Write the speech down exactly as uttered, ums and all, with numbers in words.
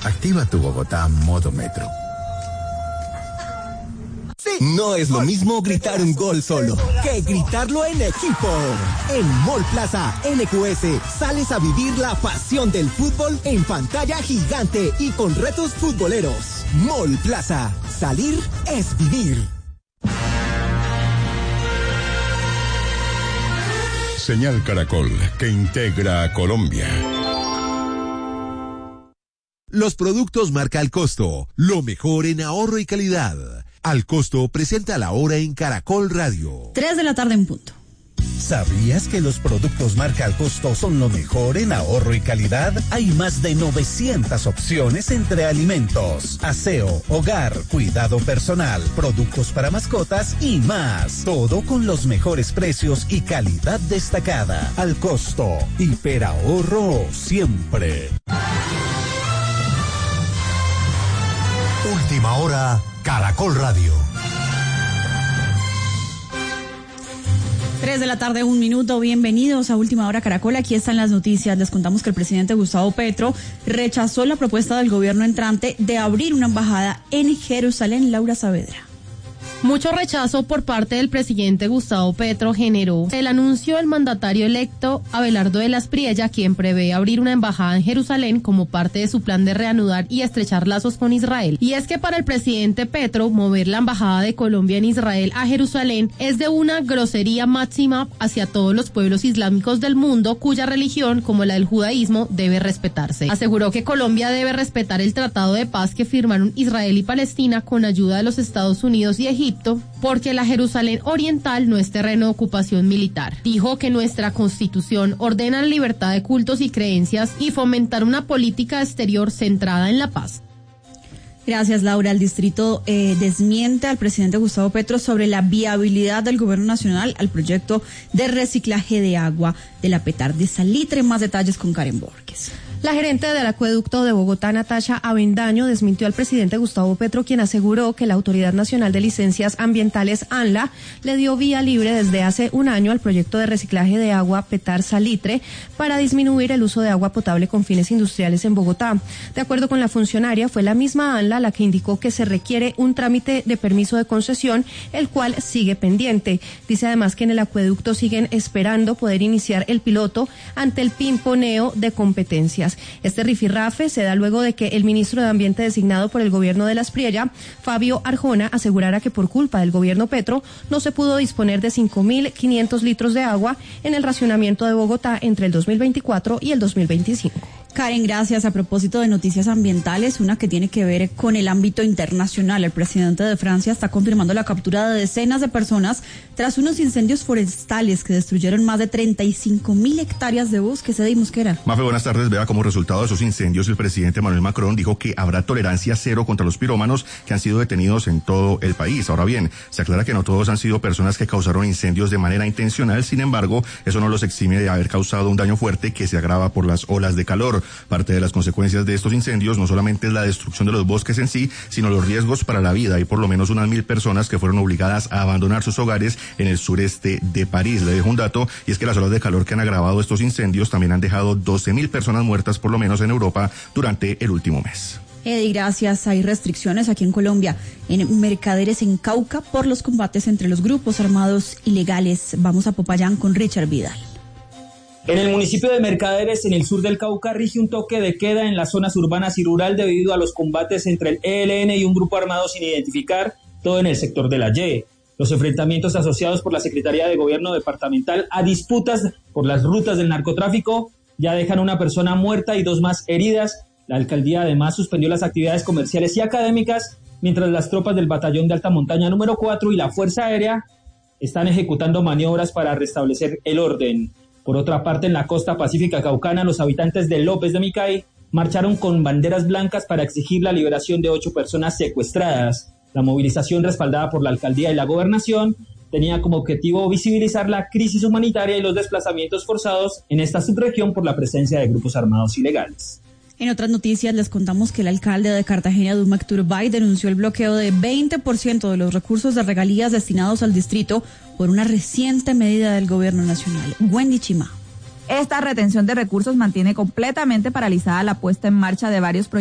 Activa tu Bogotá modo metro. No es lo mismo gritar un gol solo que gritarlo en equipo. En Mall Plaza N Q S sales a vivir la pasión del fútbol en pantalla gigante y con retos futboleros. Mall Plaza, salir es vivir. Señal Caracol, que integra a Colombia. Los productos marca Al Costo, lo mejor en ahorro y calidad. Al Costo presenta la hora en Caracol Radio. Tres de la tarde en punto. ¿Sabías que los productos marca Al Costo son lo mejor en ahorro y calidad? Hay más de novecientas opciones entre alimentos, aseo, hogar, cuidado personal, productos para mascotas y más. Todo con los mejores precios y calidad destacada. Al Costo, hiperahorro siempre. Última hora, Caracol Radio. Tres de la tarde, un minuto. Bienvenidos a Última Hora Caracol. Aquí están las noticias. Les contamos que el presidente Gustavo Petro rechazó la propuesta del gobierno entrante de abrir una embajada en Jerusalén. Laura Saavedra. Mucho rechazo por parte del presidente Gustavo Petro generó el anuncio del mandatario electo Abelardo de las Priella, quien prevé abrir una embajada en Jerusalén como parte de su plan de reanudar y estrechar lazos con Israel. Y es que para el presidente Petro, mover la embajada de Colombia en Israel a Jerusalén es de una grosería máxima hacia todos los pueblos islámicos del mundo, cuya religión, como la del judaísmo, debe respetarse. Aseguró que Colombia debe respetar el tratado de paz que firmaron Israel y Palestina con ayuda de los Estados Unidos y Egipto, porque la Jerusalén oriental no es terreno de ocupación militar. Dijo que nuestra Constitución ordena la libertad de cultos y creencias y fomentar una política exterior centrada en la paz. Gracias, Laura. El distrito eh, desmiente al presidente Gustavo Petro sobre la viabilidad del gobierno nacional al proyecto de reciclaje de agua de la Petar de Salitre. Más detalles con Karen Borges. La gerente del acueducto de Bogotá, Natasha Avendaño, desmintió al presidente Gustavo Petro, quien aseguró que la Autoridad Nacional de Licencias Ambientales, ANLA, le dio vía libre desde hace un año al proyecto de reciclaje de agua Petar Salitre para disminuir el uso de agua potable con fines industriales en Bogotá. De acuerdo con la funcionaria, fue la misma ANLA la que indicó que se requiere un trámite de permiso de concesión, el cual sigue pendiente. Dice además que en el acueducto siguen esperando poder iniciar el piloto ante el pimponeo de competencias. Este rifirrafe se da luego de que el ministro de Ambiente designado por el gobierno de las Priella, Fabio Arjona, asegurara que por culpa del gobierno Petro no se pudo disponer de cinco mil quinientos litros de agua en el racionamiento de Bogotá entre el dos mil veinticuatro y el dos mil veinticinco. Karen, gracias. A propósito de noticias ambientales, una que tiene que ver con el ámbito internacional. El presidente de Francia está confirmando la captura de decenas de personas tras unos incendios forestales que destruyeron más de treinta y cinco mil hectáreas de bosque. Cedi Mosquera. Mafe, buenas tardes. Vea, como resultado de esos incendios, el presidente Emmanuel Macron dijo que habrá tolerancia cero contra los pirómanos que han sido detenidos en todo el país. Ahora bien, se aclara que no todos han sido personas que causaron incendios de manera intencional. Sin embargo, eso no los exime de haber causado un daño fuerte que se agrava por las olas de calor. Parte de las consecuencias de estos incendios no solamente es la destrucción de los bosques en sí, sino los riesgos para la vida y por lo menos unas mil personas que fueron obligadas a abandonar sus hogares en el sureste de París. Le dejo un dato, y es que las olas de calor que han agravado estos incendios también han dejado doce mil personas muertas por lo menos en Europa durante el último mes. Eddie, gracias. Hay restricciones aquí en Colombia, en Mercaderes, en Cauca, por los combates entre los grupos armados ilegales. Vamos a Popayán con Richard Vidal. En el municipio de Mercaderes, en el sur del Cauca, rige un toque de queda en las zonas urbanas y rural debido a los combates entre el E L N y un grupo armado sin identificar, todo en el sector de la Y. Los enfrentamientos asociados por la Secretaría de Gobierno Departamental a disputas por las rutas del narcotráfico ya dejan una persona muerta y dos más heridas. La alcaldía además suspendió las actividades comerciales y académicas, mientras las tropas del Batallón de Alta Montaña número cuatro y la Fuerza Aérea están ejecutando maniobras para restablecer el orden. Por otra parte, en la costa pacífica caucana, los habitantes de López de Micay marcharon con banderas blancas para exigir la liberación de ocho personas secuestradas. La movilización, respaldada por la alcaldía y la gobernación, tenía como objetivo visibilizar la crisis humanitaria y los desplazamientos forzados en esta subregión por la presencia de grupos armados ilegales. En otras noticias les contamos que el alcalde de Cartagena, Dumac Turbay, denunció el bloqueo de veinte por ciento de los recursos de regalías destinados al distrito por una reciente medida del gobierno nacional. Wendy Chima. Esta retención de recursos mantiene completamente paralizada la puesta en marcha de varios proyectos